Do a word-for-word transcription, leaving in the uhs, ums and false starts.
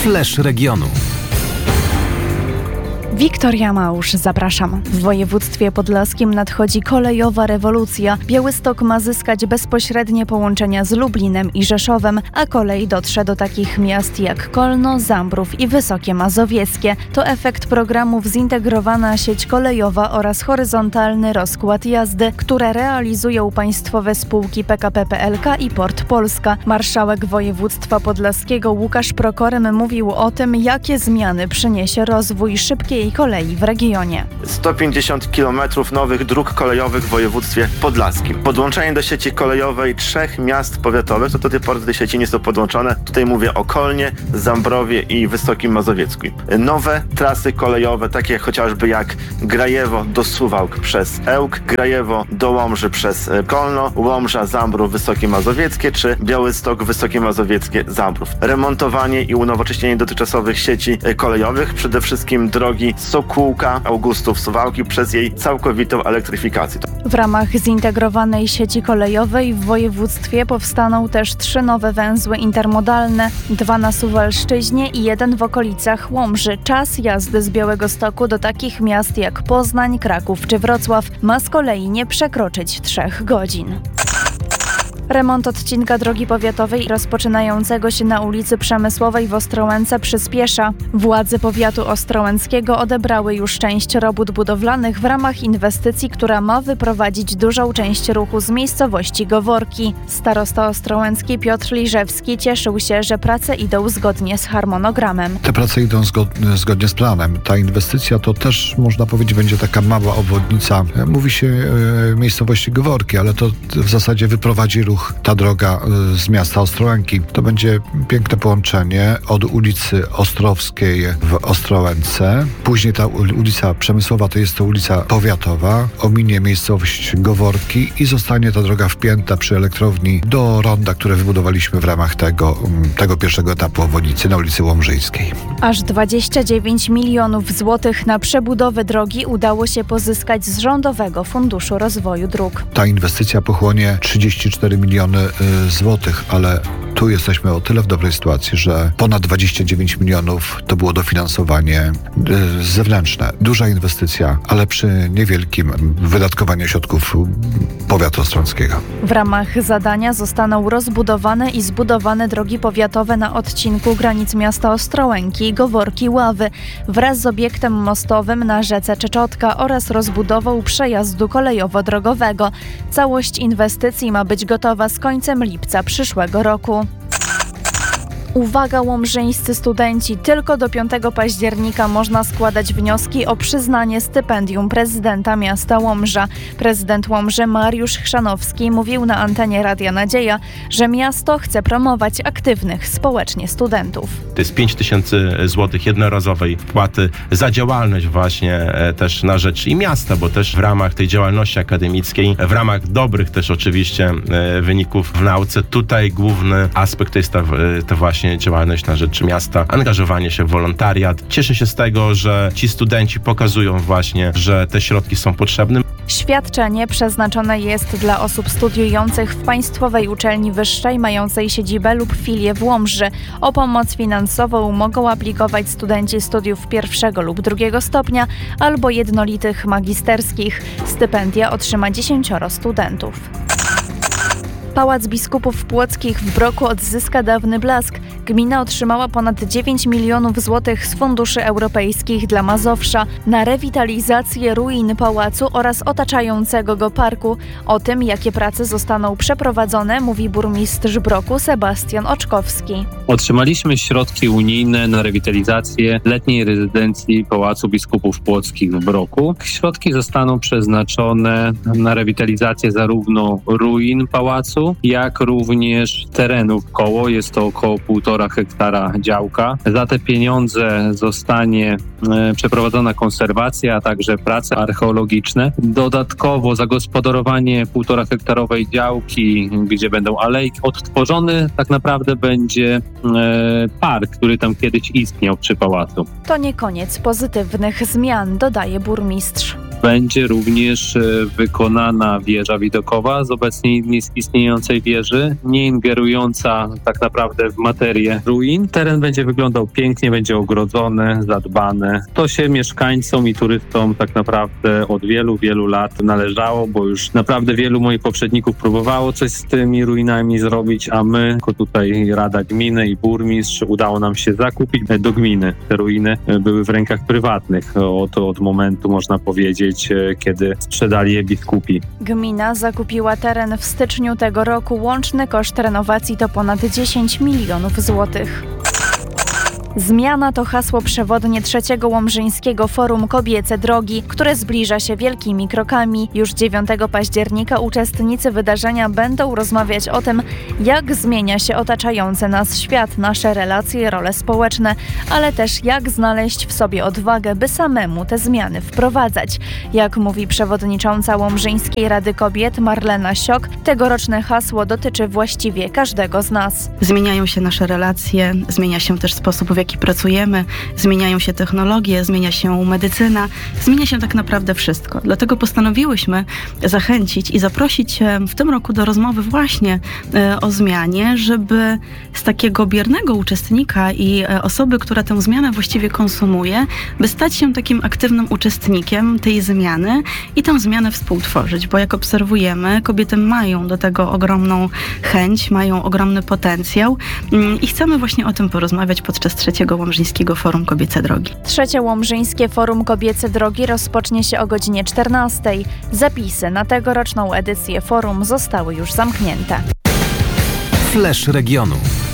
Flash regionu. Wiktoria Małż, zapraszam. W województwie podlaskim nadchodzi kolejowa rewolucja. Białystok ma zyskać bezpośrednie połączenia z Lublinem i Rzeszowem, a kolej dotrze do takich miast jak Kolno, Zambrów i Wysokie Mazowieckie. To efekt programów Zintegrowana Sieć Kolejowa oraz Horyzontalny Rozkład Jazdy, które realizują państwowe spółki P K P P L K i Port Polska. Marszałek województwa podlaskiego Łukasz Prokorym mówił o tym, jakie zmiany przyniesie rozwój szybkiej kolei w regionie. sto pięćdziesiąt kilometrów nowych dróg kolejowych w województwie podlaskim. Podłączenie do sieci kolejowej trzech miast powiatowych, to do tej pory do tej sieci nie są podłączone. Tutaj mówię o Kolnie, Zambrowie i Wysokim Mazowiecku. Nowe trasy kolejowe, takie chociażby jak Grajewo do Suwałk przez Ełk, Grajewo do Łomży przez Kolno, Łomża, Zambrów, Wysokie Mazowieckie czy Białystok, Wysokie Mazowieckie, Zambrów. Remontowanie i unowocześnienie dotychczasowych sieci kolejowych, przede wszystkim drogi Sokółka, Augustów, Suwałki przez jej całkowitą elektryfikację. W ramach zintegrowanej sieci kolejowej w województwie powstaną też trzy nowe węzły intermodalne, dwa na Suwalszczyźnie i jeden w okolicach Łomży. Czas jazdy z Białegostoku do takich miast jak Poznań, Kraków czy Wrocław ma z kolei nie przekroczyć trzech godzin. Remont odcinka drogi powiatowej rozpoczynającego się na ulicy Przemysłowej w Ostrołęce przyspiesza. Władze powiatu ostrołęckiego odebrały już część robót budowlanych w ramach inwestycji, która ma wyprowadzić dużą część ruchu z miejscowości Goworki. Starosta ostrołęcki Piotr Liżewski cieszył się, że prace idą zgodnie z harmonogramem. Te prace idą zgodnie, zgodnie z planem. Ta inwestycja to też, można powiedzieć, będzie taka mała obwodnica. Mówi się e, miejscowości Goworki, ale to w zasadzie wyprowadzi ruch ta droga z miasta Ostrołęki. To będzie piękne połączenie od ulicy Ostrowskiej w Ostrołęce. Później ta ulica Przemysłowa to jest to ulica powiatowa. Ominie miejscowość Goworki i zostanie ta droga wpięta przy elektrowni do ronda, które wybudowaliśmy w ramach tego, tego pierwszego etapu obwodnicy na ulicy Łomżyjskiej. Aż dwadzieścia dziewięć milionów złotych na przebudowę drogi udało się pozyskać z Rządowego Funduszu Rozwoju Dróg. Ta inwestycja pochłonie trzydzieści cztery miliony złotych, ale tu jesteśmy o tyle w dobrej sytuacji, że ponad dwadzieścia dziewięć milionów to było dofinansowanie zewnętrzne. Duża inwestycja, ale przy niewielkim wydatkowaniu środków powiatu ostrołęckiego. W ramach zadania zostaną rozbudowane i zbudowane drogi powiatowe na odcinku granic miasta Ostrołęki, Goworki, Ławy wraz z obiektem mostowym na rzece Czeczotka oraz rozbudową przejazdu kolejowo-drogowego. Całość inwestycji ma być gotowa z końcem lipca przyszłego roku. Uwaga, łomżyńscy studenci, tylko do piątego października można składać wnioski o przyznanie stypendium prezydenta miasta Łomża. Prezydent Łomży Mariusz Chrzanowski mówił na antenie Radia Nadzieja, że miasto chce promować aktywnych społecznie studentów. To jest pięć tysięcy złotych jednorazowej wpłaty za działalność właśnie e, też na rzecz i miasta, bo też w ramach tej działalności akademickiej, w ramach dobrych też oczywiście e, wyników w nauce, tutaj główny aspekt to jest ta, ta właśnie działalność na rzecz miasta, angażowanie się w wolontariat. Cieszę się z tego, że ci studenci pokazują właśnie, że te środki są potrzebne. Świadczenie przeznaczone jest dla osób studiujących w Państwowej Uczelni Wyższej mającej siedzibę lub filię w Łomży. O pomoc finansową mogą aplikować studenci studiów pierwszego lub drugiego stopnia albo jednolitych magisterskich. Stypendia otrzyma dziesięcioro studentów. Pałac Biskupów Płockich w Broku odzyska dawny blask. Gmina otrzymała ponad dziewięć milionów złotych z funduszy europejskich dla Mazowsza na rewitalizację ruin pałacu oraz otaczającego go parku. O tym, jakie prace zostaną przeprowadzone, mówi burmistrz Broku Sebastian Oczkowski. Otrzymaliśmy środki unijne na rewitalizację letniej rezydencji Pałacu Biskupów Płockich w Broku. Środki zostaną przeznaczone na rewitalizację zarówno ruin pałacu, jak również terenów koło. Jest to około półtora hektara działka. Za te pieniądze zostanie e, przeprowadzona konserwacja, a także prace archeologiczne. Dodatkowo zagospodarowanie półtora hektarowej działki, gdzie będą alejki. Odtworzony tak naprawdę będzie e, park, który tam kiedyś istniał przy pałacu. To nie koniec pozytywnych zmian, dodaje burmistrz. Będzie również wykonana wieża widokowa z obecnie istniejącej stojącej wieży, nie ingerująca tak naprawdę w materię ruin. Teren będzie wyglądał pięknie, będzie ogrodzony, zadbany. To się mieszkańcom i turystom tak naprawdę od wielu, wielu lat należało, bo już naprawdę wielu moich poprzedników próbowało coś z tymi ruinami zrobić, a my, jako tutaj Rada Gminy i burmistrz, udało nam się zakupić do gminy. Te ruiny były w rękach prywatnych od, od momentu, można powiedzieć, kiedy sprzedali je biskupi. Gmina zakupiła teren w styczniu tego roku. Łączny koszt renowacji to ponad dziesięć milionów złotych. Zmiana to hasło przewodnie trzeciego Łomżyńskiego Forum Kobiece Drogi, które zbliża się wielkimi krokami. Już dziewiątego października uczestnicy wydarzenia będą rozmawiać o tym, jak zmienia się otaczający nas świat, nasze relacje i role społeczne, ale też jak znaleźć w sobie odwagę, by samemu te zmiany wprowadzać. Jak mówi przewodnicząca Łomżyńskiej Rady Kobiet Marlena Siok, tegoroczne hasło dotyczy właściwie każdego z nas. Zmieniają się nasze relacje, zmienia się też sposób, w jaki pracujemy, zmieniają się technologie, zmienia się medycyna, zmienia się tak naprawdę wszystko. Dlatego postanowiłyśmy zachęcić i zaprosić w tym roku do rozmowy właśnie o zmianie, żeby z takiego biernego uczestnika i osoby, która tę zmianę właściwie konsumuje, by stać się takim aktywnym uczestnikiem tej zmiany i tę zmianę współtworzyć, bo jak obserwujemy, kobiety mają do tego ogromną chęć, mają ogromny potencjał i chcemy właśnie o tym porozmawiać podczas trzeciego Łomżyńskiego Forum Kobiece Drogi. Trzecie Łomżyńskie Forum Kobiece Drogi rozpocznie się o godzinie czternastej. Zapisy na tegoroczną edycję forum zostały już zamknięte. Flash regionu.